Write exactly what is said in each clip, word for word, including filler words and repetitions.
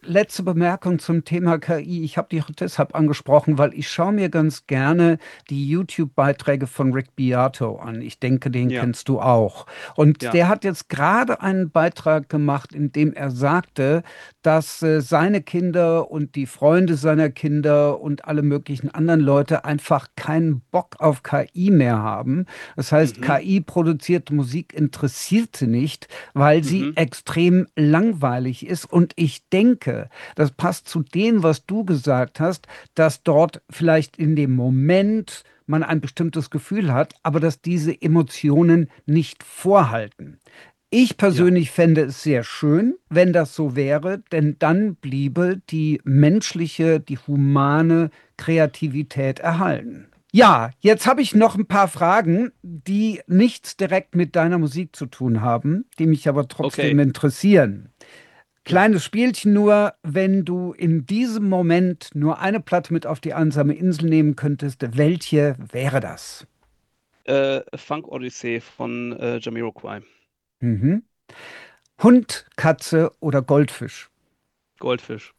letzte Bemerkung zum Thema K I. Ich habe dich auch deshalb angesprochen, weil ich schaue mir ganz gerne die YouTube-Beiträge von Rick Beato an. Ich denke, den Ja, kennst du auch. Und ja. der hat jetzt gerade einen Beitrag gemacht, in dem er sagte, dass äh, seine Kinder und die Freunde seiner Kinder und alle möglichen anderen Leute einfach keinen Bock auf K I mehr haben. Das heißt, Mhm, K I-produzierte Musik interessiert sie nicht, weil sie mhm, extrem langweilig ist. Und ich denke, das passt zu dem, was du gesagt hast, dass dort vielleicht in dem Moment man ein bestimmtes Gefühl hat, aber dass diese Emotionen nicht vorhalten. Ich ja. persönlich fände es sehr schön, wenn das so wäre, denn dann bliebe die menschliche, die humane Kreativität erhalten. Ja, jetzt habe ich noch ein paar Fragen, die nichts direkt mit deiner Musik zu tun haben, die mich aber trotzdem Okay, interessieren. ja. Kleines Spielchen nur, wenn du in diesem Moment nur eine Platte mit auf die einsame Insel nehmen könntest, welche wäre das? Äh, Funk Odyssey von äh, Jamiroquai. Mhm. Hund, Katze oder Goldfisch? Goldfisch.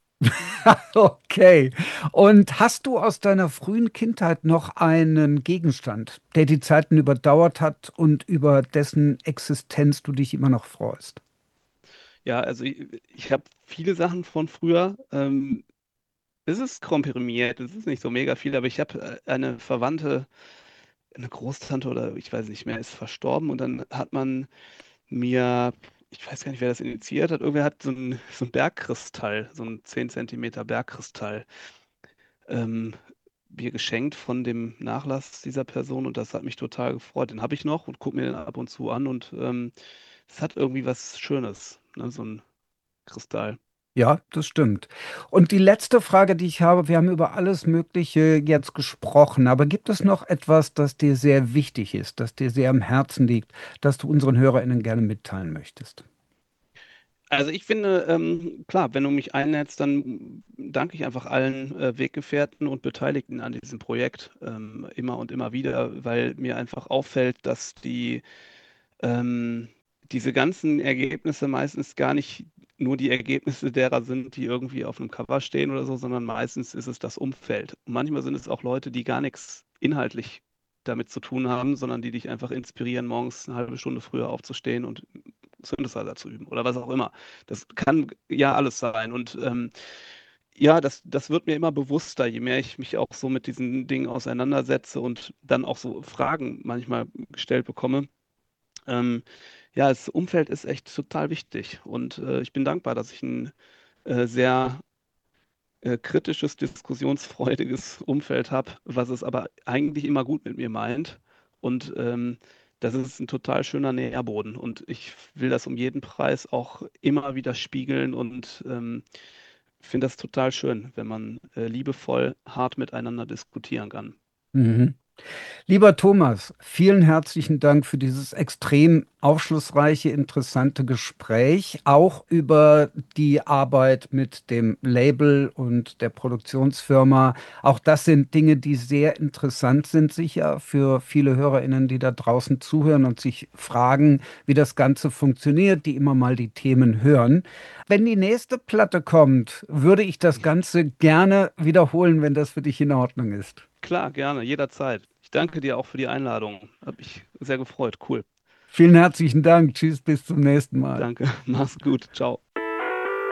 Okay. Und hast du aus deiner frühen Kindheit noch einen Gegenstand, der die Zeiten überdauert hat und über dessen Existenz du dich immer noch freust? Ja, also ich, ich habe viele Sachen von früher. Ähm, es ist komprimiert, es ist nicht so mega viel, aber ich habe äh, eine Verwandte, eine Großtante oder ich weiß nicht mehr, ist verstorben und dann hat man mir, ich weiß gar nicht, wer das initiiert hat, irgendwer hat so ein, so ein Bergkristall, so ein zehn Zentimeter Bergkristall ähm, mir geschenkt von dem Nachlass dieser Person und das hat mich total gefreut. Den habe ich noch und gucke mir den ab und zu an und ähm, es hat irgendwie was Schönes, ne? So ein Kristall. Ja, das stimmt. Und die letzte Frage, die ich habe, wir haben über alles Mögliche jetzt gesprochen, aber gibt es noch etwas, das dir sehr wichtig ist, das dir sehr am Herzen liegt, das du unseren HörerInnen gerne mitteilen möchtest? Also ich finde, ähm, klar, wenn du mich einlädst, dann danke ich einfach allen äh, Weggefährten und Beteiligten an diesem Projekt ähm, immer und immer wieder, weil mir einfach auffällt, dass die ähm, diese ganzen Ergebnisse meistens gar nicht nur die Ergebnisse derer sind, die irgendwie auf einem Cover stehen oder so, sondern meistens ist es das Umfeld. Und manchmal sind es auch Leute, die gar nichts inhaltlich damit zu tun haben, sondern die dich einfach inspirieren, morgens eine halbe Stunde früher aufzustehen und Synthesizer zu üben oder was auch immer. Das kann ja alles sein. Und ähm, ja, das, das wird mir immer bewusster, je mehr ich mich auch so mit diesen Dingen auseinandersetze und dann auch so Fragen manchmal gestellt bekomme. Ähm, ja, das Umfeld ist echt total wichtig und äh, ich bin dankbar, dass ich ein äh, sehr äh, kritisches, diskussionsfreudiges Umfeld habe, was es aber eigentlich immer gut mit mir meint. Und ähm, das ist ein total schöner Nährboden und ich will das um jeden Preis auch immer wieder spiegeln und ähm, finde das total schön, wenn man äh, liebevoll, hart miteinander diskutieren kann. Mhm. Lieber Thomas, vielen herzlichen Dank für dieses extrem aufschlussreiche, interessante Gespräch, auch über die Arbeit mit dem Label und der Produktionsfirma. Auch das sind Dinge, die sehr interessant sind, sicher für viele HörerInnen, die da draußen zuhören und sich fragen, wie das Ganze funktioniert, die immer mal die Themen hören. Wenn die nächste Platte kommt, würde ich das Ganze gerne wiederholen, wenn das für dich in Ordnung ist. Klar, gerne, jederzeit. Ich danke dir auch für die Einladung. Hat mich sehr gefreut. Cool. Vielen herzlichen Dank. Tschüss, bis zum nächsten Mal. Danke. Mach's gut. Ciao.